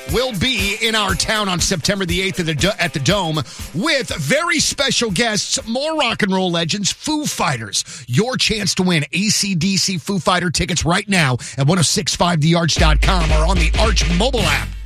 will be in our town on September the 8th at the Dome with very special guests, more rock and roll legends, Foo Fighters. Your chance to win AC/DC Foo Fighter tickets right now at 1065thearch.com or on the Arch mobile app.